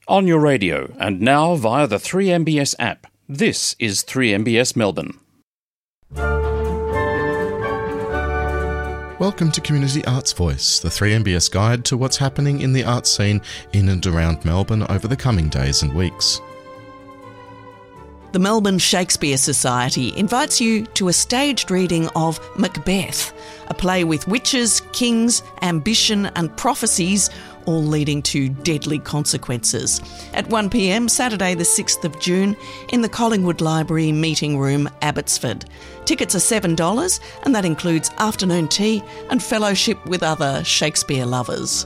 On your radio and now via the 3MBS app. This is 3MBS Melbourne. Welcome to Community Arts Voice, the 3MBS guide to what's happening in the arts scene in and around Melbourne over the coming days and weeks. The Melbourne Shakespeare Society invites you to a staged reading of Macbeth, a play with witches, kings, ambition and prophecies, all leading to deadly consequences. At 1 p.m, Saturday the 6th of June, in the Collingwood Library Meeting Room, Abbotsford. Tickets are $7 and that includes afternoon tea and fellowship with other Shakespeare lovers.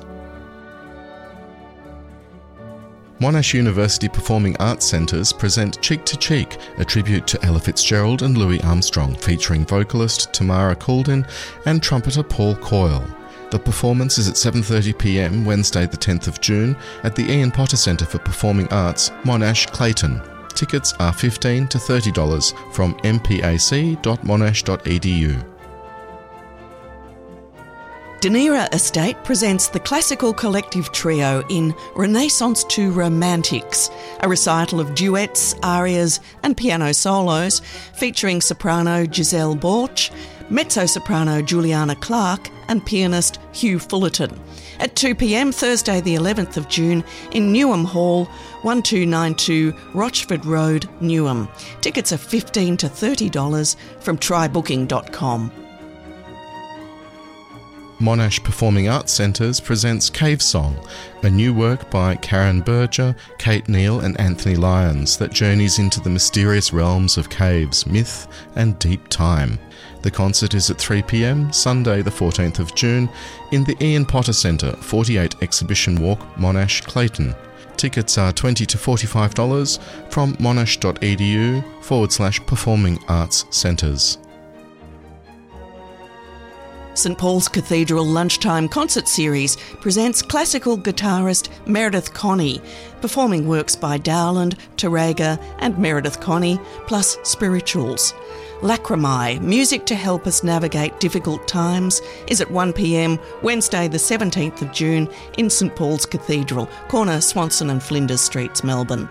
Monash University Performing Arts Centres present Cheek to Cheek, a tribute to Ella Fitzgerald and Louis Armstrong, featuring vocalist Tamara Couldin and trumpeter Paul Coyle. The performance is at 7:30 p.m, Wednesday the 10th of June, at the Ian Potter Centre for Performing Arts, Monash, Clayton. Tickets are $15 to $30 from mpac.monash.edu. Dunera Estate presents the Classical Collective Trio in Renaissance to Romantics, a recital of duets, arias and piano solos featuring soprano Giselle Borch, mezzo-soprano Juliana Clark and pianist Hugh Fullerton. At 2 p.m, Thursday the 11th of June in Newham Hall, 1292 Rochford Road, Newham. Tickets are $15 to $30 from trybooking.com. Monash Performing Arts Centres presents Cave Song, a new work by Karen Berger, Kate Neal and Anthony Lyons that journeys into the mysterious realms of caves, myth and deep time. The concert is at 3 p.m, Sunday the 14th of June, in the Ian Potter Centre, 48 Exhibition Walk, Monash, Clayton. Tickets are $20 to $45 from monash.edu/performing arts centres. St Paul's Cathedral Lunchtime Concert Series presents classical guitarist Meredith Connie, performing works by Dowland, Tarrega and Meredith Connie, plus spirituals. Lacrimae, music to help us navigate difficult times, is at 1 p.m, Wednesday the 17th of June in St Paul's Cathedral, corner Swanson and Flinders Streets, Melbourne.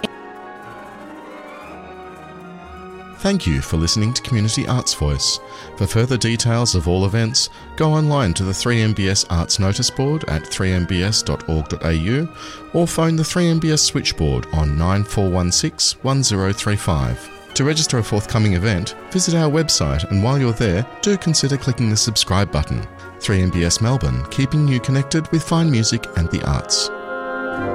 Thank you for listening to Community Arts Voice. For further details of all events, go online to the 3MBS Arts Notice Board at 3mbs.org.au or phone the 3MBS switchboard on 9416 1035. To register a forthcoming event, visit our website and while you're there, do consider clicking the subscribe button. 3MBS Melbourne, keeping you connected with fine music and the arts.